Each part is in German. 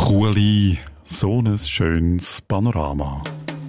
Kuhli, so ein schönes Panorama.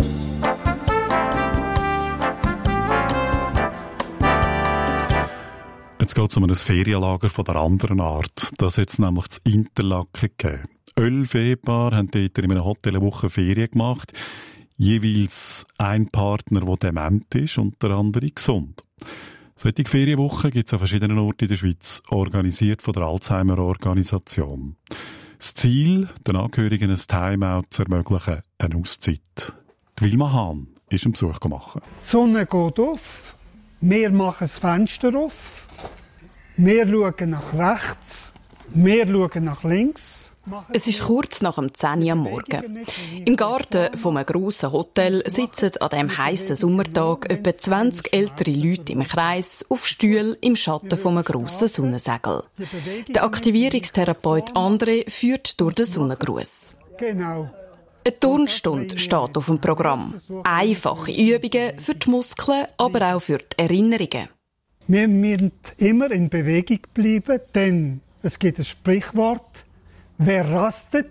Jetzt geht es um ein Ferienlager von der anderen Art. Das hat es nämlich zu Interlaken gegeben. 11 Ehepaare haben dort in einem Hotel eine Woche Ferien gemacht. Jeweils ein Partner, der dement ist und der andere gesund. Solche Ferienwochen gibt es an verschiedenen Orten in der Schweiz, organisiert von der Alzheimer-Organisation. Das Ziel, den Angehörigen ein Timeout zu ermöglichen, eine Auszeit. Die Wilma Hahn ist einen Besuch gemacht. Die Sonne geht auf, wir machen das Fenster auf, wir schauen nach rechts, wir schauen nach links. Es ist kurz nach dem 10 Uhr am Morgen. Im Garten von einem grossen Hotel sitzen an diesem heissen Sommertag etwa 20 ältere Leute im Kreis auf Stühlen im Schatten von einem grossen Sonnensegel. Der Aktivierungstherapeut André führt durch den Sonnengruß. Genau. Eine Turnstunde steht auf dem Programm. Einfache Übungen für die Muskeln, aber auch für die Erinnerungen. Wir müssen immer in Bewegung bleiben, denn es gibt ein Sprichwort: Wer rastet?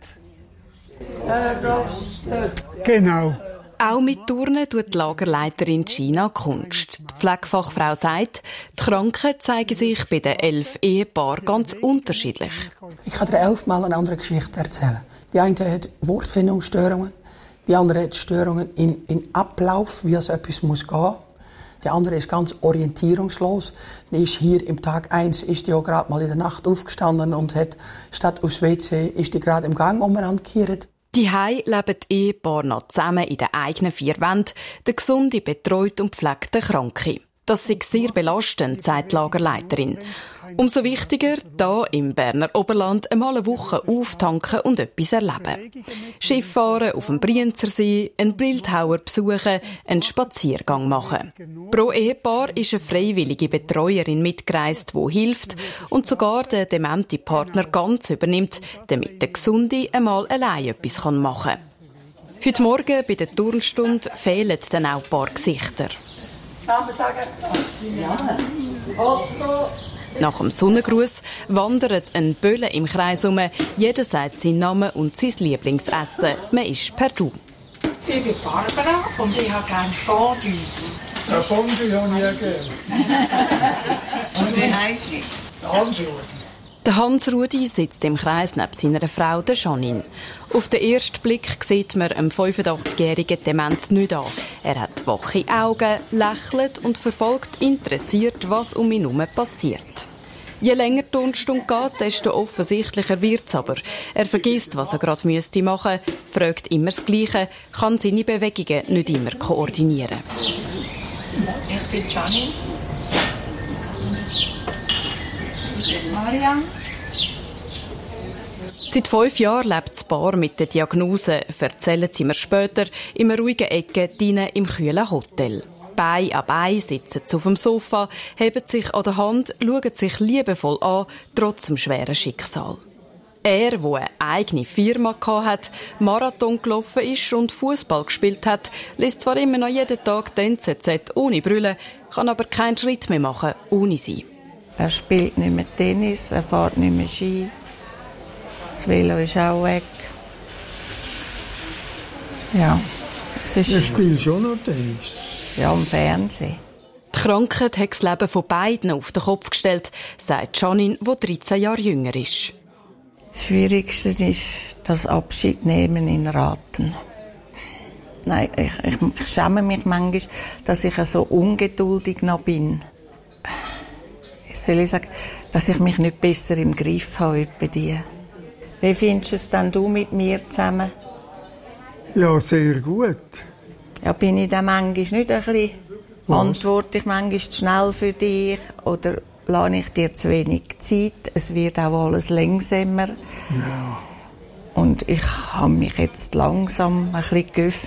Genau. Auch mit Turnen tut die Lagerleiterin Gina Kunst. Die Pflegefachfrau sagt, die Kranken zeigen sich bei den 11 Ehepaaren ganz unterschiedlich. Ich kann dir 11 Mal eine andere Geschichte erzählen. Die eine hat Wortfindungsstörungen, die andere hat Störungen im Ablauf, wie es etwas muss gehen. Die andere ist ganz orientierungslos. Die ist hier im Tag 1, ist die auch gerade mal in der Nacht aufgestanden und hat statt aufs WC, ist die gerade im Gang umgekehrt. Daheim leben die Ehepaare noch zusammen in den eigenen 4 Wänden, der Gesunde betreut und pflegt den Kranken. Das ist sehr belastend, sagt die Lagerleiterin. Umso wichtiger, da im Berner Oberland einmal eine Woche auftanken und etwas erleben. Skifahren auf dem Brienzersee, einen Bildhauer besuchen, einen Spaziergang machen. Pro Ehepaar ist eine freiwillige Betreuerin mitgereist, die hilft und sogar den dementen Partner ganz übernimmt, damit der Gesunde einmal allein etwas machen kann. Heute Morgen bei der Turnstunde fehlen dann auch ein paar Gesichter. Kann man sagen? Ja. Otto. Nach dem Sonnengruß wandert ein Bölle im Kreis um. Jeder sagt seinen Namen und sein Lieblingsessen. Man ist per Du. Ich bin Barbara und ich habe gerne Fondue. Ja, Fondue habe ich ja gerne. Und wie heisst es? Hans-Rudi. Der Hans-Rudi sitzt im Kreis neben seiner Frau, der Janine. Auf den ersten Blick sieht man einem 85-jährigen Demenz nicht an. Er hat wache Augen, lächelt und verfolgt interessiert, was um ihn herum passiert. Je länger die Turnstunde geht, desto offensichtlicher wird's aber. Er vergisst, was er gerade machen müsste, fragt immer das Gleiche, kann seine Bewegungen nicht immer koordinieren. Ich bin Janine. Marianne. Seit 5 Jahren lebt das Paar mit der Diagnose, erzählen sie mir später, in einer ruhigen Ecke drinnen im kühlen Hotel. Bein an Bein sitzen sie auf dem Sofa, heben sich an der Hand, schauen sich liebevoll an, trotz dem schweren Schicksal. Er, der eine eigene Firma hatte, Marathon gelaufen ist und Fußball gespielt hat, liest zwar immer noch jeden Tag die NZZ ohne Brille, kann aber keinen Schritt mehr machen ohne sie. Er spielt nicht mehr Tennis, er fährt nicht mehr Ski. Das Velo ist auch weg. Ja, es ist... Er spielt schon noch Tennis. Ja, im Fernsehen. Die Krankheit hat das Leben von beiden auf den Kopf gestellt, sagt Janine, die 13 Jahre jünger ist. Das Schwierigste ist das Abschiednehmen in Raten. Nein, ich schäme mich manchmal, dass ich so ungeduldig noch bin. Wie soll ich sagen, dass ich mich nicht besser im Griff habe bei dir. Wie findest du es denn du mit mir zusammen? Ja, sehr gut. Ja, bin ich dann manchmal nicht ein bisschen, antworte ich manchmal zu schnell für dich oder lasse ich dir zu wenig Zeit? Es wird auch alles langsamer. Ja. Und ich habe mich jetzt langsam ein bisschen geöffnet.